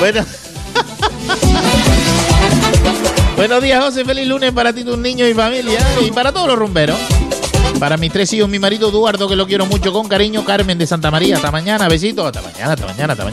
Bueno. Buenos días, José. Feliz lunes para ti, tus niños y familia. Y para todos los rumberos. Para mis 3 hijos, mi marido Eduardo, que lo quiero mucho, con cariño. Carmen de Santa María. Hasta mañana, besitos. Hasta mañana.